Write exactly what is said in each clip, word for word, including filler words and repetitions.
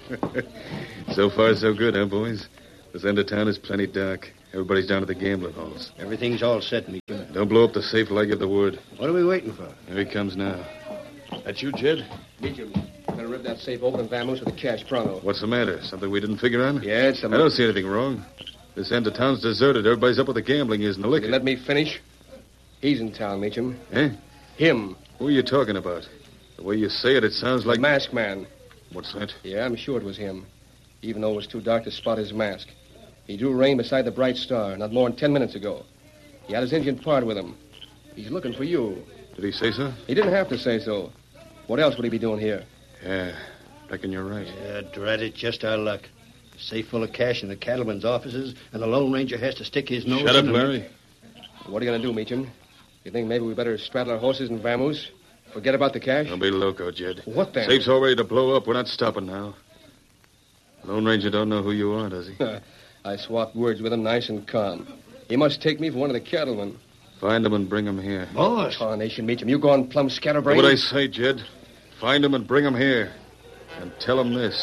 So far, so good, huh, boys? This end of town is plenty dark. Everybody's down to the gambling halls. Everything's all set, Meacham. Don't blow up the safe till I give the word. What are we waiting for? Here he comes now. That you, Jed? Meacham, better rip that safe open and vamoose with the cash pronto. What's the matter? Something we didn't figure on? Yeah, it's something. I don't see anything wrong. This end of town's deserted. Everybody's up with the gambling is and the liquor. You let me finish? He's in town, Meacham. Eh? Him. Who are you talking about? The way you say it, it sounds like... The masked man. What's that? Yeah, I'm sure it was him. Even though it was too dark to spot his mask. He drew rein beside the Bright Star not more than ten minutes ago. He had his Indian pard with him. He's looking for you. Did he say so? He didn't have to say so. What else would he be doing here? Yeah, reckon you're right. Yeah, drat it, just our luck. A safe full of cash in the cattleman's offices, and the Lone Ranger has to stick his nose Shut up, in Larry. What are you going to do, Meacham? You think maybe we better straddle our horses and vamoose? Forget about the cash? Don't be loco, Jed. What then? Safe's all ready to blow up. We're not stopping now. Lone Ranger don't know who you are, does he? I swapped words with him nice and calm. He must take me for one of the cattlemen. Find him and bring him here. Boss. Tarnation, Meacham. You gone plumb scatterbrained? What I say, Jed? Find him and bring him here. And tell him this.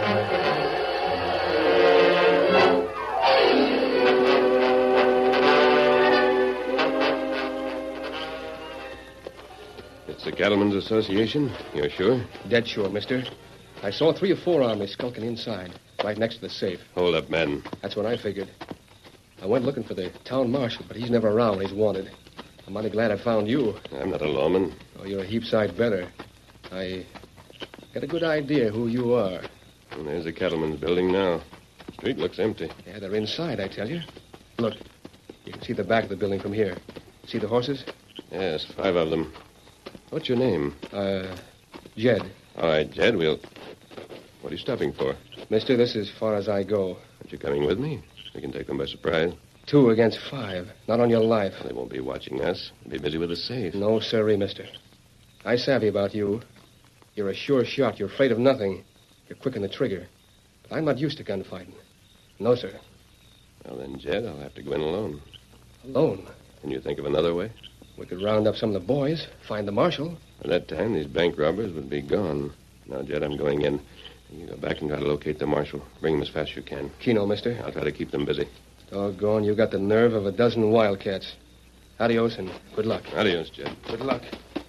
It's the Cattlemen's Association? You're sure? Dead sure, mister. I saw three or four armies skulking inside, right next to the safe. Hold up, man. That's what I figured. I went looking for the town marshal, but he's never around when he's wanted. I'm mighty glad I found you. I'm not a lawman. Oh, you're a heap sight better. I got a good idea who you are. And there's the Cattlemen's building now. The street looks empty. Yeah, they're inside, I tell you. Look, you can see the back of the building from here. See the horses? Yes, five of them. What's your name? Uh, Jed. All right, Jed, we'll... What are you stopping for? Mister, this is as far as I go. Aren't you coming with me? We can take them by surprise. Two against five. Not on your life. They won't be watching us. They'll be busy with the safe. No, sirree, mister. I savvy about you. You're a sure shot. You're afraid of nothing. You're quick on the trigger. But I'm not used to gunfighting. No, sir. Well, then, Jed, I'll have to go in alone. Alone? Can you think of another way? We could round up some of the boys, find the marshal. By that time, these bank robbers would be gone. Now, Jed, I'm going in. You go back and try to locate the marshal. Bring him as fast as you can. Keno, mister. I'll try to keep them busy. Doggone, you got the nerve of a dozen wildcats. Adios and good luck. Adios, Jed. Good luck.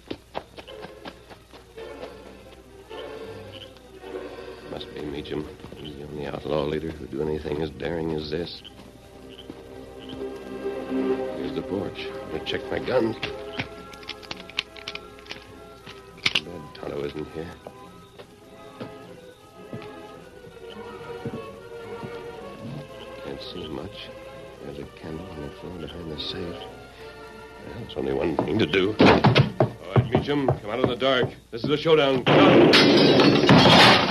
Must be Meacham. He's the only outlaw leader who'd do anything as daring as this. Here's the porch. Let me check my gun. Too bad Tonto isn't here. Can't see much. There's a candle on the floor behind the safe. Well, it's only one thing to do. All right, Meacham, come out in the dark. This is a showdown. Come on.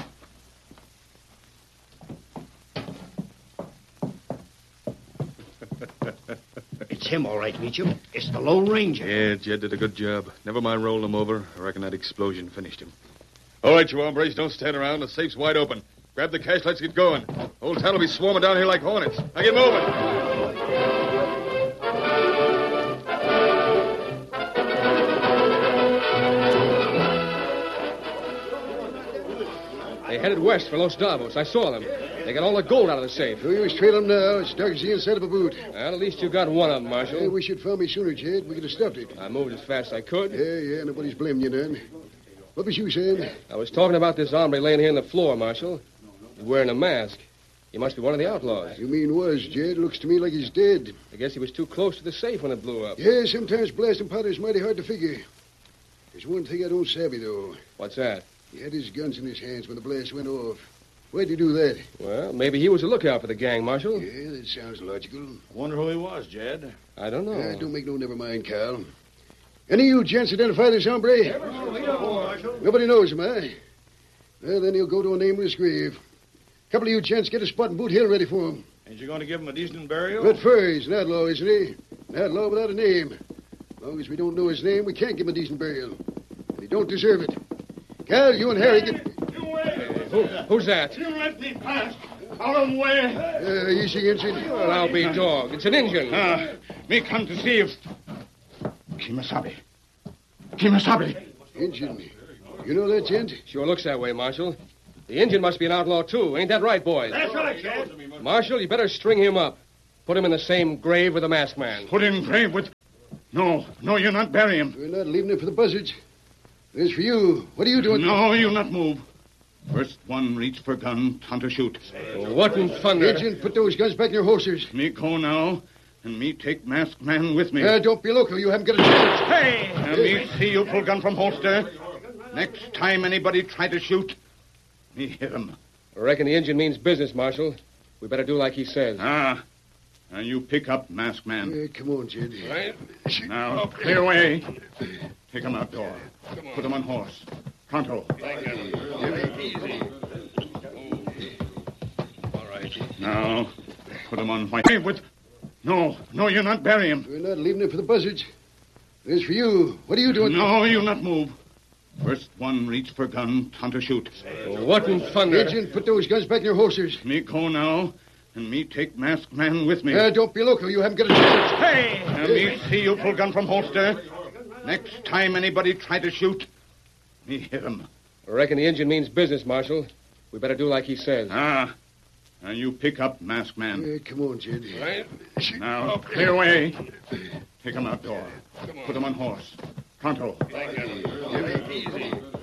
It's him, all right, Meacham. It's the Lone Ranger. Yeah, Jed did a good job. Never mind rolling him over. I reckon that explosion finished him. All right, you hombres, don't stand around. The safe's wide open. Grab the cash. Let's get going. Old town will be swarming down here like hornets. Now get moving. They headed west for Los Davos. I saw them. They got all the gold out of the safe. We must trail them now. It's dark as the inside of a boot. Well, at least you got one of them, Marshal. Yeah, we should found me sooner, Jed. We could have stuffed it. I moved as fast as I could. Yeah, yeah, nobody's blaming you none. What was you saying? I was talking about this hombre laying here on the floor, Marshal. He's wearing a mask. He must be one of the outlaws. You mean was, Jed? Looks to me like he's dead. I guess he was too close to the safe when it blew up. Yeah, sometimes blasting powder's mighty hard to figure. There's one thing I don't savvy, though. What's that? He had his guns in his hands when the blast went off. Why'd he do that? Well, maybe he was a lookout for the gang, Marshal. Yeah, that sounds logical. I wonder who he was, Jed. I don't know. Uh, don't make no never mind, Cal. Any of you gents identify this hombre? Nobody knows him, eh? Well, then he'll go to a nameless grave. A couple of you gents get a spot in Boot Hill ready for him. Ain't you going to give him a decent burial? Red Fur, he's an outlaw, isn't he? An outlaw without a name. As long as we don't know his name, we can't give him a decent burial. And he don't deserve it. Cal, you and Harry get... Who, who's that? You let me pass. Out of the way. Uh, easy, Injun. Well, I'll be dog. It's an Injun. Ah, me come to see if... Kimasabi. Kimasabi. Injun. You know that, gent? Sure looks that way, Marshal. The Indian must be an outlaw, too. Ain't that right, boys? That's right, Chad. Marshal, you better string him up. Put him in the same grave with the masked man. Put in grave with... No, no, you not bury him. We're not leaving it for the buzzards. As for you, what are you doing? No, you not move. First one reach for gun, time to shoot. What in thunder? Agent, put those guns back in your holsters. Me go now, and me take masked man with me. Uh, don't be loco. You haven't got a chance. Hey! Uh, me see you pull gun from holster. Next time anybody try to shoot, me hit him. I reckon the Indian means business, Marshal. We better do like he says. Ah. Now you pick up, masked man. Uh, come on, Jed. Right? Now, clear away. Take him outdoor. Put him on horse. Pronto. All right. Now, put him on white. Hey, with... No, no, you not bury him. We're not leaving it for the buzzards. As for you, what are you doing? No, you not move. First one reach for gun, time to shoot. What in thunder? Agent, put those guns back in your holsters. Me go now, and me take masked man with me. Uh, don't be loco. You haven't got a chance. Hey! Uh, me see you pull gun from holster. Next time anybody try to shoot, me hit him. I reckon the Indian means business, Marshal. We better do like he says. Ah. Now you pick up, masked man. Uh, come on, Jed. Right? Now, clear away. Take him outdoor. Put him on horse. Pronto. Easy.